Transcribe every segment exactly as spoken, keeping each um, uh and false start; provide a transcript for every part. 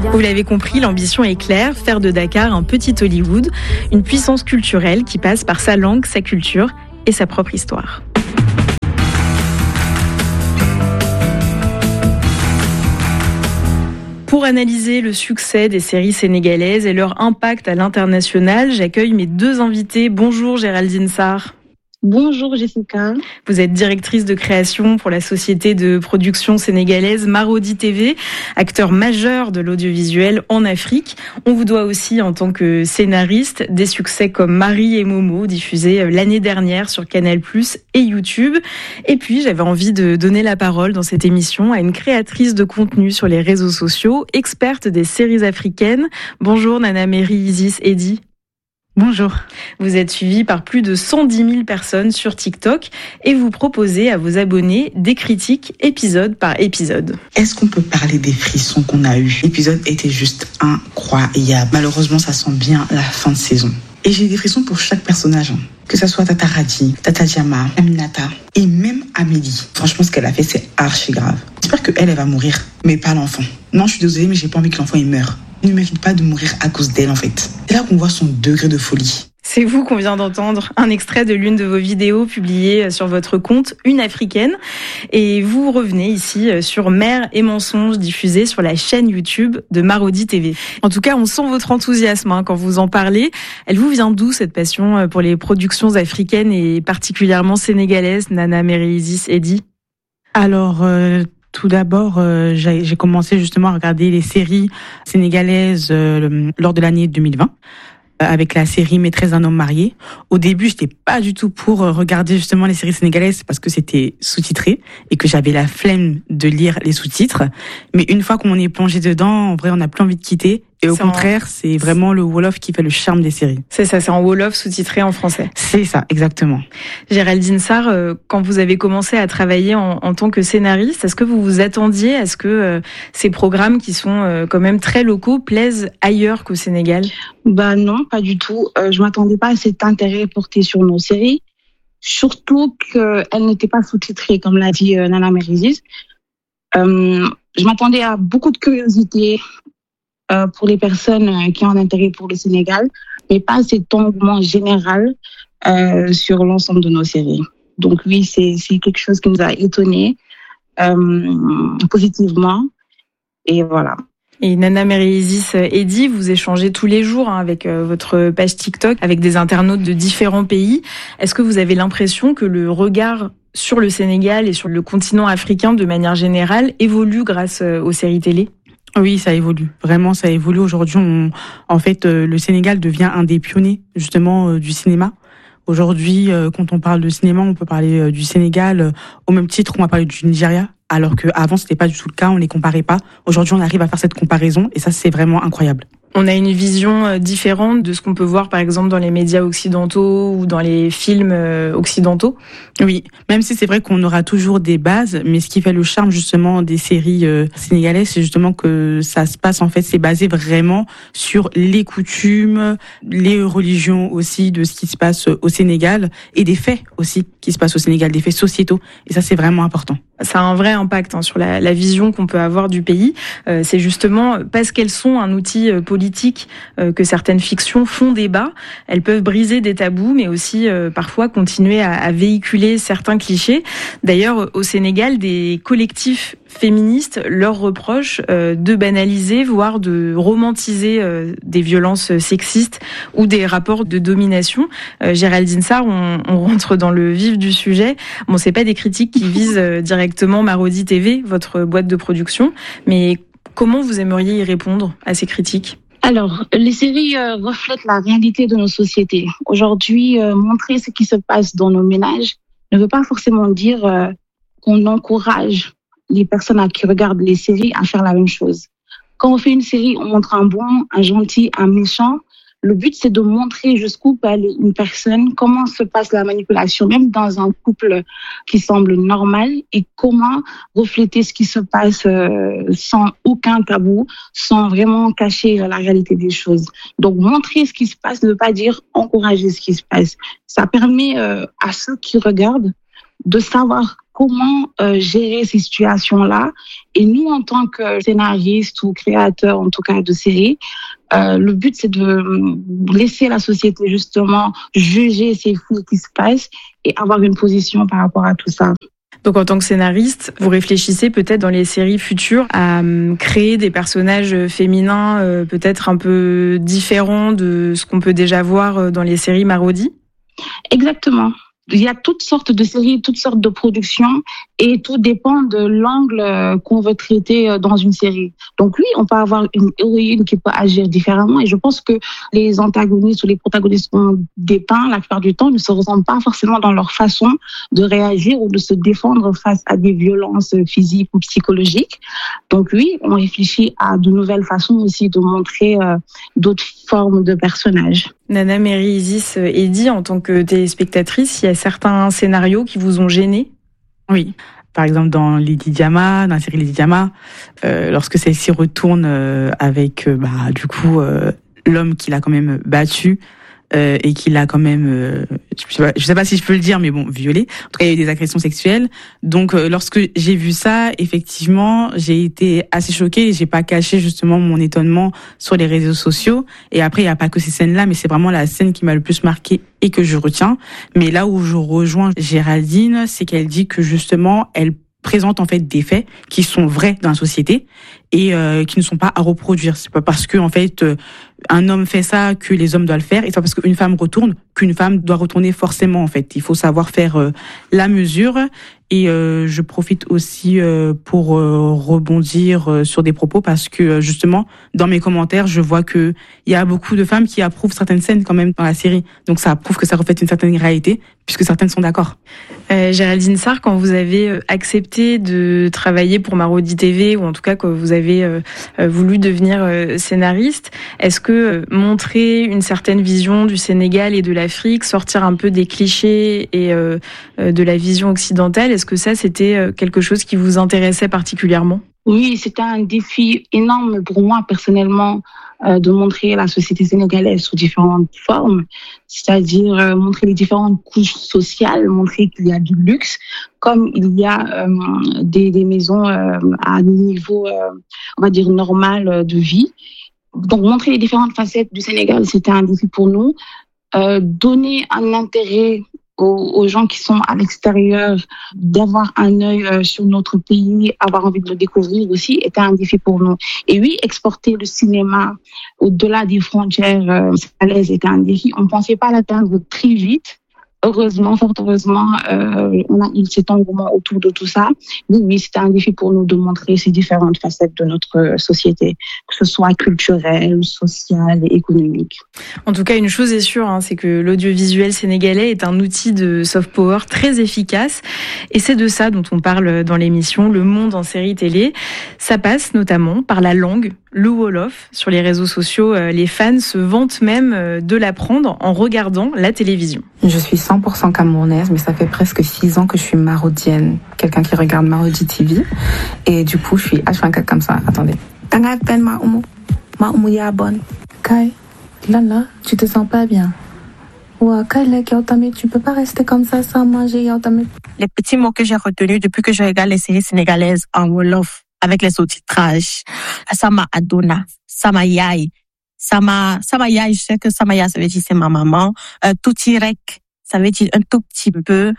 Vous l'avez compris, l'ambition est claire, faire de Dakar un petit Hollywood, une puissance culturelle qui passe par sa langue, sa culture et sa propre histoire. Pour analyser le succès des séries sénégalaises et leur impact à l'international, j'accueille mes deux invités. Bonjour Géraldine Sarr. Bonjour Jessica. Vous êtes directrice de création pour la société de production sénégalaise Marodi T V, acteur majeur de l'audiovisuel en Afrique. On vous doit aussi, en tant que scénariste, des succès comme Marie et Momo, diffusés l'année dernière sur Canal plus et YouTube. Et puis, j'avais envie de donner la parole dans cette émission à une créatrice de contenu sur les réseaux sociaux, experte des séries africaines. Bonjour Nana Mary Isis Eddy. Bonjour. Vous êtes suivi par plus de cent dix mille personnes sur TikTok et vous proposez à vos abonnés des critiques épisode par épisode. Est-ce qu'on peut parler des frissons qu'on a eus ? L'épisode était juste incroyable. Malheureusement, ça sent bien la fin de saison. Et j'ai des frissons pour chaque personnage. Que ça soit Tata Radi, Tata Diama, Aminata et même Amélie. Franchement, ce qu'elle a fait, c'est archi grave. J'espère qu'elle, elle va mourir, mais pas l'enfant. Non, je suis désolée, mais j'ai pas envie que l'enfant il meure. Il ne mérite pas de mourir à cause d'elle, en fait. C'est là qu'on voit son degré de folie. C'est vous qu'on vient d'entendre, un extrait de l'une de vos vidéos publiées sur votre compte, Une Africaine. Et vous revenez ici sur Mère et Mensonges, diffusé sur la chaîne YouTube de Marodi T V. En tout cas, on sent votre enthousiasme hein, quand vous en parlez. Elle vous vient d'où, cette passion pour les productions africaines et particulièrement sénégalaises, Nana Mary Isis Eddy ? Alors... Euh... Tout d'abord, euh, j'ai, j'ai commencé justement à regarder les séries sénégalaises euh, lors de l'année deux mille vingt, euh, avec la série Maîtresse d'un homme marié. Au début, j'étais pas du tout pour regarder justement les séries sénégalaises parce que c'était sous-titré et que j'avais la flemme de lire les sous-titres. Mais une fois qu'on est plongé dedans, en vrai, on n'a plus envie de quitter. Et au c'est contraire, en... c'est vraiment le Wolof qui fait le charme des séries. C'est ça, c'est en Wolof sous-titré en français. C'est ça, exactement. Géraldine Sarr, euh, quand vous avez commencé à travailler en, en tant que scénariste, est-ce que vous vous attendiez à ce que euh, ces programmes qui sont euh, quand même très locaux plaisent ailleurs qu'au Sénégal ? Bah non, pas du tout. Euh, je m'attendais pas à cet intérêt porté sur nos séries, surtout qu'elles n'étaient pas sous-titrées, comme l'a dit euh, Nana Mary Isis. Euh, je m'attendais à beaucoup de curiosité Euh, pour les personnes euh, qui ont un intérêt pour le Sénégal, mais pas cet engouement général euh, sur l'ensemble de nos séries. Donc oui, c'est, c'est quelque chose qui nous a étonnés euh, positivement. Et voilà. Et Nana Mary Isis Eddy, vous échangez tous les jours hein, avec euh, votre page TikTok, avec des internautes de différents pays. Est-ce que vous avez l'impression que le regard sur le Sénégal et sur le continent africain de manière générale évolue grâce euh, aux séries télé ? Oui, ça évolue. Vraiment, ça évolue. Aujourd'hui, on, en fait, euh, le Sénégal devient un des pionniers, justement, euh, du cinéma. Aujourd'hui, euh, quand on parle de cinéma, on peut parler euh, du Sénégal euh, au même titre qu'on va parler du Nigeria, alors qu'avant, c'était pas du tout le cas, on les comparait pas. Aujourd'hui, on arrive à faire cette comparaison et ça, c'est vraiment incroyable. On a une vision différente de ce qu'on peut voir, par exemple, dans les médias occidentaux ou dans les films occidentaux. Oui, même si c'est vrai qu'on aura toujours des bases, mais ce qui fait le charme, justement, des séries euh, sénégalaises, c'est justement que ça se passe, en fait, c'est basé vraiment sur les coutumes, les religions aussi de ce qui se passe au Sénégal et des faits aussi qui se passent au Sénégal, des faits sociétaux. Et ça, c'est vraiment important. Ça a un vrai impact hein, sur la, la vision qu'on peut avoir du pays. Euh, c'est justement parce qu'elles sont un outil euh, politique euh, que certaines fictions font débat. Elles peuvent briser des tabous, mais aussi euh, parfois continuer à, à véhiculer certains clichés. D'ailleurs, au Sénégal, des collectifs féministes leur reprochent euh, de banaliser, voire de romantiser euh, des violences sexistes ou des rapports de domination. Euh, Géraldine Sarr, on, on rentre dans le vif du sujet. Bon, c'est pas des critiques qui visent euh, directement Marodi T V, votre boîte de production, mais comment vous aimeriez y répondre à ces critiques ? Alors, les séries euh, reflètent la réalité de nos sociétés. Aujourd'hui, euh, montrer ce qui se passe dans nos ménages ne veut pas forcément dire euh, qu'on encourage les personnes qui regardent les séries à faire la même chose. Quand on fait une série, on montre un bon, un gentil, un méchant. Le but, c'est de montrer jusqu'où peut aller une personne, comment se passe la manipulation, même dans un couple qui semble normal, et comment refléter ce qui se passe euh, sans aucun tabou, sans vraiment cacher la réalité des choses. Donc, montrer ce qui se passe ne veut pas dire encourager ce qui se passe. Ça permet euh, à ceux qui regardent de savoir comment euh, gérer ces situations-là. Et nous, en tant que scénaristes ou créateurs, en tout cas de séries, euh, le but, c'est de laisser la société justement juger ces faits qui se passent et avoir une position par rapport à tout ça. Donc en tant que scénariste, vous réfléchissez peut-être dans les séries futures à créer des personnages féminins euh, peut-être un peu différents de ce qu'on peut déjà voir dans les séries Marodi ? Exactement. Il y a toutes sortes de séries, toutes sortes de productions et tout dépend de l'angle qu'on veut traiter dans une série. Donc oui, on peut avoir une héroïne qui peut agir différemment et je pense que les antagonistes ou les protagonistes qu'on dépeint la plupart du temps ne se ressemblent pas forcément dans leur façon de réagir ou de se défendre face à des violences physiques ou psychologiques. Donc oui, on réfléchit à de nouvelles façons aussi de montrer euh, d'autres formes de personnages. Nana Mary Isis Eddy, en tant que téléspectatrice, il y a certains scénarios qui vous ont gêné ? Oui. Par exemple, dans Lady Diama, dans la série Lady Diama, euh, lorsque celle-ci retourne euh, avec, euh, bah, du coup, euh, l'homme qui l'a quand même battu, Euh, et qu'il a quand même, euh, je sais pas, je sais pas si je peux le dire, mais bon, violé. En tout cas, il y a eu des agressions sexuelles. Donc, euh, lorsque j'ai vu ça, effectivement, j'ai été assez choquée et j'ai pas caché justement mon étonnement sur les réseaux sociaux. Et après, il y a pas que ces scènes-là, mais c'est vraiment la scène qui m'a le plus marquée et que je retiens. Mais là où je rejoins Géraldine, c'est qu'elle dit que justement, elle présente en fait des faits qui sont vrais dans la société et euh, qui ne sont pas à reproduire. C'est pas parce que en fait euh, un homme fait ça que les hommes doivent le faire, et c'est pas parce qu'une femme retourne qu'une femme doit retourner forcément. En fait, il faut savoir faire euh, la mesure. Et euh, je profite aussi euh, pour euh, rebondir euh, sur des propos parce que euh, justement dans mes commentaires je vois que il y a beaucoup de femmes qui approuvent certaines scènes quand même dans la série. Donc ça prouve que ça reflète une certaine réalité puisque certaines sont d'accord. Euh, Géraldine Sarr, quand vous avez accepté de travailler pour Marodi T V ou en tout cas quand vous avez euh, voulu devenir euh, scénariste, est-ce que euh, montrer une certaine vision du Sénégal et de l'Afrique, sortir un peu des clichés et euh, de la vision occidentale, est-ce que ça, c'était quelque chose qui vous intéressait particulièrement ? Oui, c'était un défi énorme pour moi personnellement euh, de montrer la société sénégalaise sous différentes formes, c'est-à-dire euh, montrer les différentes couches sociales, montrer qu'il y a du luxe, comme il y a euh, des, des maisons euh, à un niveau, euh, on va dire, normal de vie. Donc, montrer les différentes facettes du Sénégal, c'était un défi pour nous. Euh, donner un intérêt aux gens qui sont à l'extérieur, d'avoir un œil sur notre pays, avoir envie de le découvrir aussi, était un défi pour nous. Et oui, exporter le cinéma au-delà des frontières sénégalaises était un défi. On ne pensait pas l'atteindre très vite. Heureusement, fort heureusement, euh, on a eu cet engouement autour de tout ça. Mais oui, c'était un défi pour nous de montrer ces différentes facettes de notre société, que ce soit culturelle, sociale et économique. En tout cas, une chose est sûre, hein, c'est que l'audiovisuel sénégalais est un outil de soft power très efficace. Et c'est de ça dont on parle dans l'émission Le Monde en série télé. Ça passe notamment par la langue, le Wolof. Sur les réseaux sociaux, les fans se vantent même de l'apprendre en regardant la télévision. Je suis cent pour cent camerounaise, mais ça fait presque six ans que je suis marodienne. Quelqu'un qui regarde Marodi T V. Et du coup, je suis H vingt-quatre comme ça. Attendez. Tanga pen ma umu. Ma umu ya bonne. Kai, Lala, tu te sens pas bien. Ouais, Kai, tu peux pas rester comme ça sans manger. Les petits mots que j'ai retenus depuis que je regarde les séries sénégalaises en Wolof, avec les sous-titrages. Sama Adona, Sama Yaï. Sama, Sama Yaï, je sais que Sama Yaï, ça veut dire c'est ma maman. Euh, Toutirek, ça veut dire un tout petit peu.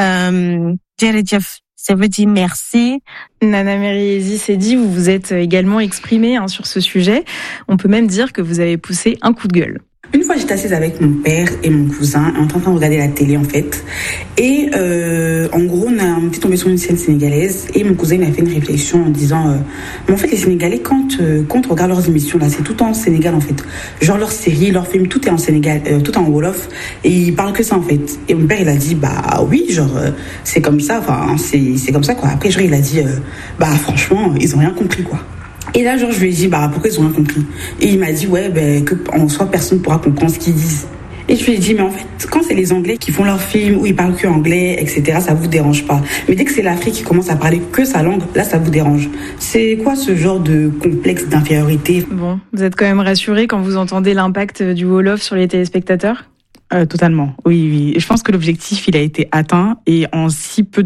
Euh, Djeredjef, ça veut dire merci. Nana Mary Isis Eddy, vous vous êtes également exprimée hein, sur ce sujet. On peut même dire que vous avez poussé un coup de gueule. Une fois, j'étais assise avec mon père et mon cousin, en train de regarder la télé, en fait. Et euh, en gros, on, a, on était tombé sur une scène sénégalaise et mon cousin il a fait une réflexion en disant euh, mais en fait, les Sénégalais, quand, euh, quand on regarde leurs émissions, là, c'est tout en Sénégal, en fait. Genre leurs séries, leurs films, tout est en Sénégal, euh, tout en Wolof. Et ils parlent que ça, en fait. Et mon père, il a dit, bah oui, genre, euh, c'est comme ça, enfin, c'est, c'est comme ça, quoi. Après, genre, il a dit, euh, bah franchement, ils ont rien compris, quoi. Et là, genre, je lui ai dit, bah, pourquoi ils ont rien compris? Et il m'a dit, ouais, ben, que, en soi, personne ne pourra comprendre ce qu'ils disent. Et je lui ai dit, mais en fait, quand c'est les Anglais qui font leurs films, où ils parlent que anglais, et cetera, ça vous dérange pas. Mais dès que c'est l'Afrique qui commence à parler que sa langue, là, ça vous dérange. C'est quoi ce genre de complexe d'infériorité? Bon, vous êtes quand même rassurés quand vous entendez l'impact du Wolof sur les téléspectateurs? Euh, totalement, oui, oui. Je pense que l'objectif, il a été atteint et en si peu de temps,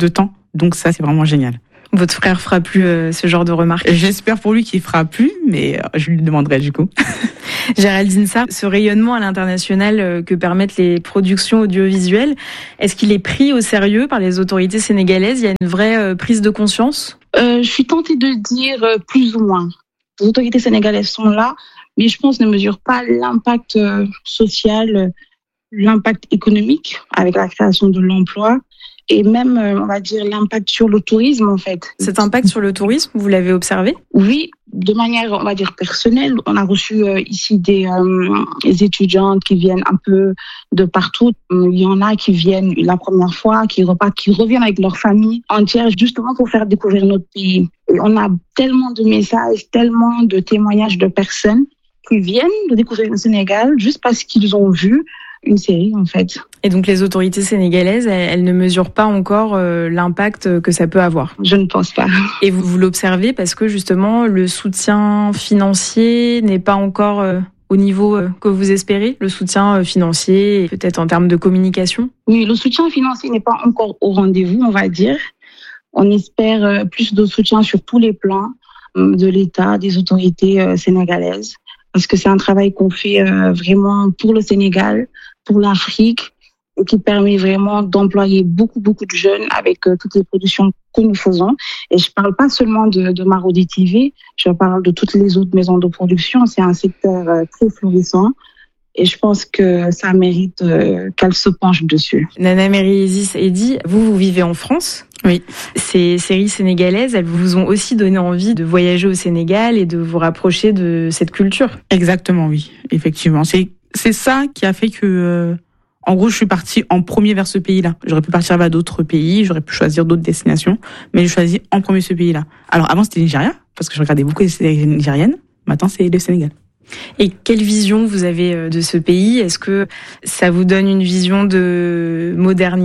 Donc ça, c'est vraiment génial. Votre frère fera plus euh, ce genre de remarques. J'espère pour lui qu'il fera plus, mais euh, je lui demanderai du coup. Géraldine Sarr, ce rayonnement à l'international euh, que permettent les productions audiovisuelles, est-ce qu'il est pris au sérieux par les autorités sénégalaises ? Il y a une vraie euh, prise de conscience ? euh, Je suis tentée de dire euh, plus ou moins. Les autorités sénégalaises sont là, mais je pense ne mesurent pas l'impact euh, social, euh, l'impact économique avec la création de l'emploi. Et même, on va dire, l'impact sur le tourisme, en fait. Cet impact sur le tourisme, vous l'avez observé ? Oui, de manière, on va dire, personnelle. On a reçu euh, ici des, euh, des étudiantes qui viennent un peu de partout. Il y en a qui viennent la première fois, qui repartent, qui reviennent avec leur famille entière, justement pour faire découvrir notre pays. Et on a tellement de messages, tellement de témoignages de personnes qui viennent de découvrir le Sénégal juste parce qu'ils ont vu une série, en fait. Et donc les autorités sénégalaises, elles, elles ne mesurent pas encore euh, l'impact que ça peut avoir ? Je ne pense pas. Et vous, vous l'observez parce que justement le soutien financier n'est pas encore euh, au niveau euh, que vous espérez ? Le soutien euh, financier, peut-être en termes de communication ? Oui, le soutien financier n'est pas encore au rendez-vous, on va dire. On espère euh, plus de soutien sur tous les plans euh, de l'État, des autorités euh, sénégalaises. Parce que c'est un travail qu'on fait euh, vraiment pour le Sénégal, pour l'Afrique, et qui permet vraiment d'employer beaucoup, beaucoup de jeunes avec euh, toutes les productions que nous faisons. Et je parle pas seulement de, de Marodi T V, je parle de toutes les autres maisons de production. C'est un secteur euh, très florissant. Et je pense que ça mérite euh, qu'elle se penche dessus. Nana Mary Isis Eddy, vous, vous vivez en France ? Oui. Ces séries sénégalaises, elles vous ont aussi donné envie de voyager au Sénégal et de vous rapprocher de cette culture ? Exactement, oui. Effectivement. C'est, c'est ça qui a fait que, euh, en gros, je suis partie en premier vers ce pays-là. J'aurais pu partir vers d'autres pays, j'aurais pu choisir d'autres destinations, mais j'ai choisi en premier ce pays-là. Alors avant, c'était le Nigeria, parce que je regardais beaucoup les séries nigériennes. Maintenant, c'est le Sénégal. Et quelle vision vous avez de ce pays ? Est-ce que ça vous donne une vision de modernité ?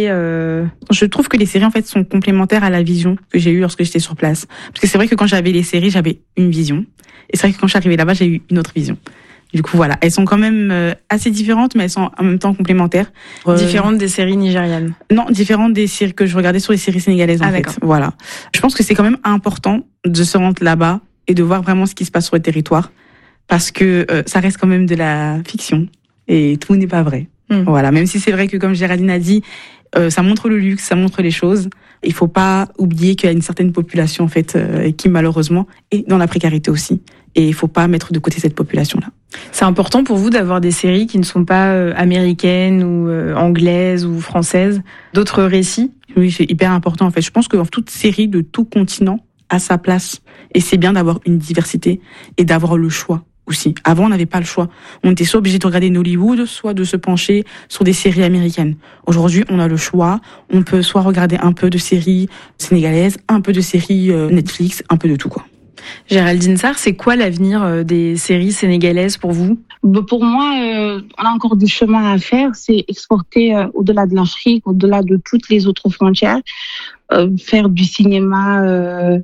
euh... Je trouve que les séries en fait sont complémentaires à la vision que j'ai eue lorsque j'étais sur place. Parce que c'est vrai que quand j'avais les séries, j'avais une vision. Et c'est vrai que quand je suis arrivée là-bas, j'ai eu une autre vision. Du coup, voilà. Elles sont quand même assez différentes, mais elles sont en même temps complémentaires. Euh... Différentes des séries nigérianes ? Non, différentes des séries que je regardais sur les séries sénégalaises en ah, fait. D'accord. Voilà. Je pense que c'est quand même important de se rendre là-bas et de voir vraiment ce qui se passe sur le territoire. Parce que euh, ça reste quand même de la fiction et tout n'est pas vrai. Mmh. Voilà, même si c'est vrai que comme Géraldine a dit, euh, ça montre le luxe, ça montre les choses. Il faut pas oublier qu'il y a une certaine population en fait euh, qui malheureusement est dans la précarité aussi. Et il faut pas mettre de côté cette population-là. C'est important pour vous d'avoir des séries qui ne sont pas euh, américaines ou euh, anglaises ou françaises, d'autres récits ? Oui, c'est hyper important en fait. Je pense que dans toute série de tout continent a sa place et c'est bien d'avoir une diversité et d'avoir le choix. Aussi. Avant, on n'avait pas le choix. On était soit obligé de regarder Nollywood, soit de se pencher sur des séries américaines. Aujourd'hui, on a le choix. On peut soit regarder un peu de séries sénégalaises, un peu de séries Netflix, un peu de tout, quoi. Géraldine Sarr, c'est quoi l'avenir des séries sénégalaises pour vous ? Pour moi, euh, on a encore du chemin à faire. C'est exporter euh, au-delà de l'Afrique, au-delà de toutes les autres frontières, euh, faire du cinéma... Euh,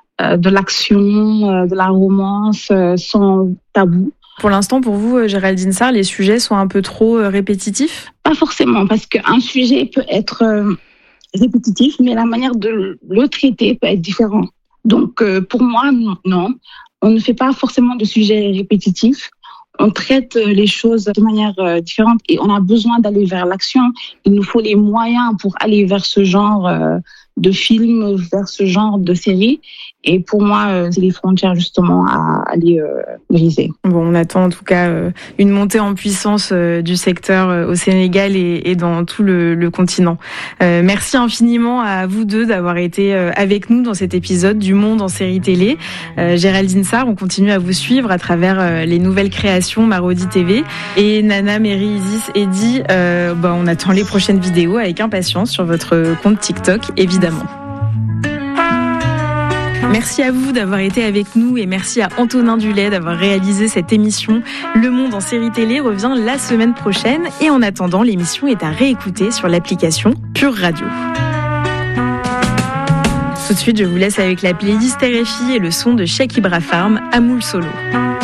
de l'action, de la romance, sans tabou. Pour l'instant, pour vous, Géraldine Sarr, les sujets sont un peu trop répétitifs ? Pas forcément, parce qu'un sujet peut être répétitif, mais la manière de le traiter peut être différente. Donc, pour moi, non. On ne fait pas forcément de sujets répétitifs. On traite les choses de manière différente et on a besoin d'aller vers l'action. Il nous faut les moyens pour aller vers ce genre de film, vers ce genre de série. Et pour moi, c'est les frontières justement à aller euh, briser. Bon, on attend en tout cas euh, une montée en puissance euh, du secteur euh, au Sénégal et, et dans tout le, le continent. Euh, merci infiniment à vous deux d'avoir été euh, avec nous dans cet épisode du Monde en série télé. Euh, Géraldine Sarr, on continue à vous suivre à travers euh, les nouvelles créations Marodi T V. Et Nana Mary Isis Eddy, euh, bah, on attend les prochaines vidéos avec impatience sur votre compte TikTok, évidemment. Merci à vous d'avoir été avec nous et merci à Antonin Dulay d'avoir réalisé cette émission. Le Monde en série télé revient la semaine prochaine et en attendant, l'émission est à réécouter sur l'application Pure Radio. Tout de suite, je vous laisse avec la playlist R F I et le son de Cheikh Ibra Farm, Amoul Solo.